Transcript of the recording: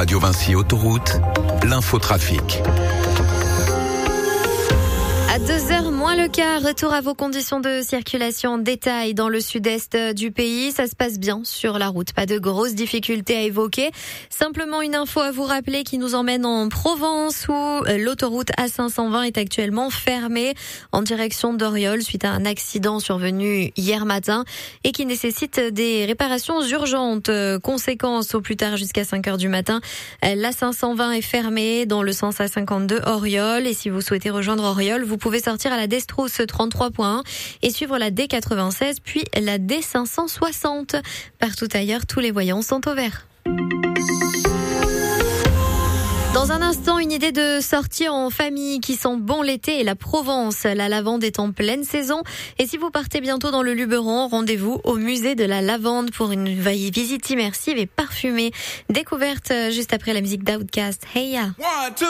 Radio Vinci Autoroute, l'infotrafic. À 2h moins le quart, retour à vos conditions de circulation en détail dans le sud-est du pays. Ça se passe bien sur la route, pas de grosses difficultés à évoquer. Simplement une info à vous rappeler qui nous emmène en Provence où l'autoroute A520 est actuellement fermée en direction d'Oriol suite à un accident survenu hier matin et qui nécessite des réparations urgentes. Conséquence au plus tard jusqu'à 5h du matin, l'A520 est fermée dans le sens A52 Oriol et si vous souhaitez rejoindre Oriol, vous pouvez sortir à la Destrousse 33.1 et suivre la D96 puis la D560. Partout ailleurs, tous les voyants sont au vert. Dans un instant, une idée de sortie en famille qui sent bon l'été et la Provence. La lavande est en pleine saison. Et si vous partez bientôt dans le Luberon, rendez-vous au musée de la lavande pour une visite immersive et parfumée. Découverte juste après la musique d'Outcast. Hey ya!